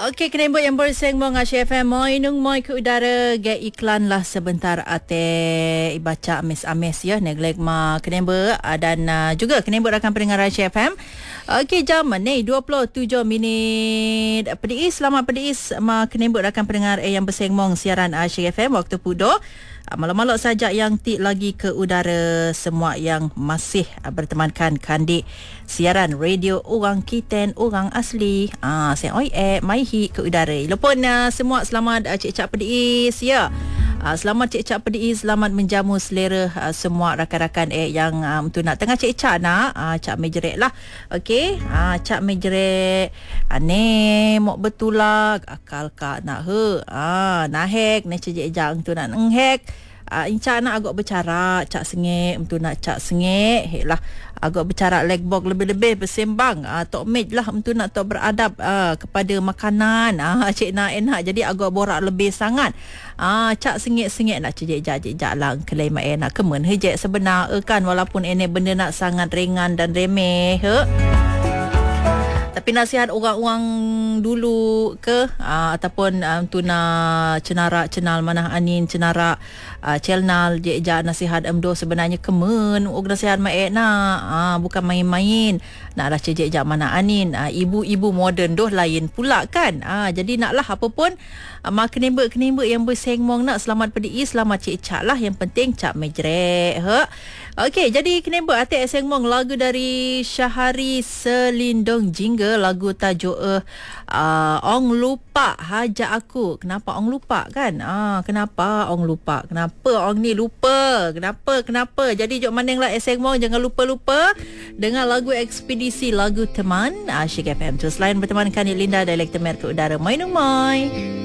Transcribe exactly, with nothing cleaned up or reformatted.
Okey, kena buat yang berseng mo ngah F M moi nung moi ke udara ge iklan lah sebentar ate baca amis-amis ya neglek ma kena buat dan uh, juga kena buat rakan pendengar F M. Okey, jam ni dua puluh tujuh minit. Pedis, selamat pedis ma kena buat rakan pendengar eh, yang berseng mong siaran Asyik F M waktu pudo. Malam-malam saja yang tik lagi ke udara, semua yang masih bertemankan kandik siaran radio orang Kiten, orang asli. Ah, saya oi eh mai hi ke udara. Lepon uh, semua selamat uh, cik-cak pedis ya. Uh, selamat cik-cak pedis, selamat menjamu selera uh, semua rakan-rakan eh yang um, tu nak tengah cik-cak nak uh, cak mejerek lah. Okey, uh, cak mejerek ane mok betul lah akal kak nak he. Ah, nak hack nak cik jang tu nak nghack. Ah, inca nak agak bercara cak sengit untuk nak cak sengit heklah agak bercara legbox lebih-lebih bersembang ah tok mate lah untuk nak tok beradab ah, kepada makanan ah cik nak enak jadi agak borak lebih sangat ah cak sengit-sengit nak cik jak cik jak lah kelai mak enak kemen hejek sebenar eh, kan walaupun ini benda nak sangat ringan dan remeh he. Tapi nasihat orang-orang dulu ke uh, ataupun uh, tu nak cenara cenal manah anin cenara uh, celnal je ja nasihat amdo sebenarnya kemen og nasihat mae nak uh, bukan main-main naklah cejek ja mana anin uh, ibu-ibu moden doh lain pula kan uh, jadi naklah apa pun uh, mak kenembek-kenembek yang bersengmong nak selamat pedi selamat cik-cak lah yang penting cak mejrek he. Okey, jadi kenembek atik sengmong lagu dari Syahari Selindung Jingga, lagu tajuk uh, uh, Ong Lupa Hajak Aku. Kenapa Ong lupa kan? Ah, kenapa Ong lupa? Kenapa Ong ni lupa? Kenapa? Kenapa? Jadi jok manenglah sengmong jangan lupa-lupa dengan lagu Ekspedisi, lagu teman Asyik F M. Terus lain bertemankan Linda Dialektor Mer ke udara. Moi nung moi.